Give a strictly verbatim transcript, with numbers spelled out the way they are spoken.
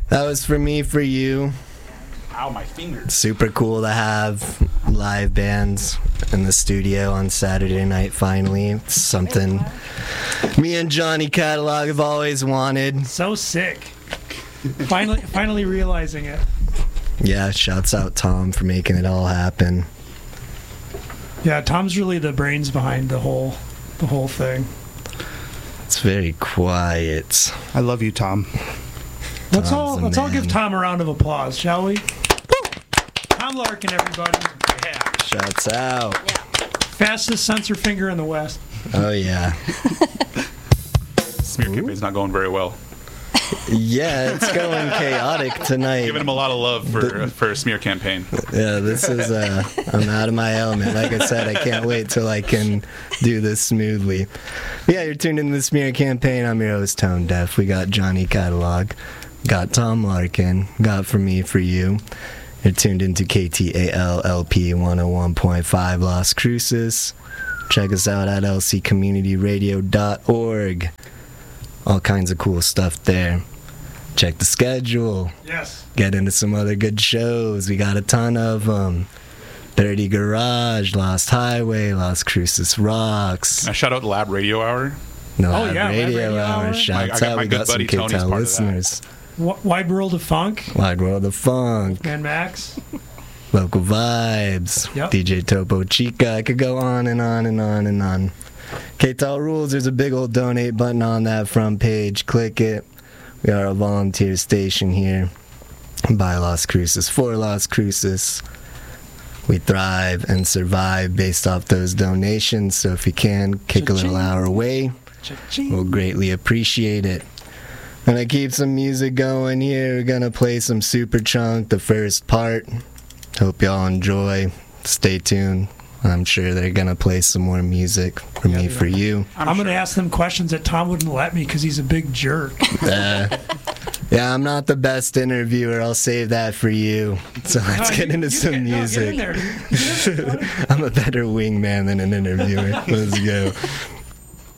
That was For Me, For You. Ow, my fingers. Super cool to have live bands in the studio on Saturday night finally. It's something me and Johnny Catalog have always wanted. So sick. Finally, finally realizing it. Yeah, shouts out Tom for making it all happen. Yeah, Tom's really the brains behind the whole, the whole thing. It's very quiet. I love you, Tom. Let's Tom's all the let's all man. give Tom a round of applause, shall we? Tom Larkin, everybody. Yeah. Shouts out. Fastest sensor finger in the West. Oh, yeah. Smear campaign's not going very well. Yeah, it's going chaotic tonight. Giving him a lot of love for The- for a smear campaign. Yeah, this is, uh, I'm out of my element. Like I said, I can't wait till I can do this smoothly. Yeah, you're tuned into the Smear Campaign. I'm your host, Tone Deaf. We got Johnny Catalog, got Tom Larkin, got For Me, For You. You're tuned into K T A L L P one oh one point five Las Cruces. Check us out at L C community radio dot org. All kinds of cool stuff there. Check the schedule. Yes. Get into some other good shows. We got a ton of them. Dirty Garage, Lost Highway, Las Cruces Rocks. Can I shout out the Lab Radio Hour? No Oh, Lab yeah, Lab Radio, Radio Hour. Hour. Shouts My- I got out. my We good got some buddy K Tony's T L part of that. listeners. W- Wide World of Funk. Wide World of Funk. Man Max. Local Vibes. Yep. D J Topo Chica. I could go on and on and on and on. K T L rules. There's a big old donate button on that front page. Click it. We are a volunteer station here by Las Cruces for Las Cruces. We thrive and survive based off those donations. So if you can, kick a little Cha-ching. hour away. Cha-ching. We'll greatly appreciate it. Gonna keep some music going here. We're gonna play some Super Chunk, the first part. Hope y'all enjoy. Stay tuned. I'm sure they're gonna play some more music for Yeah, me, yeah. for you. I'm, going to ask them questions that Tom wouldn't let me because he's a big jerk. Uh, yeah, I'm not the best interviewer. I'll save that for you. So let's No, get you- into you some get- no, get music. in there, dude. Get in there, buddy. I'm a better wingman than an interviewer. Let's go.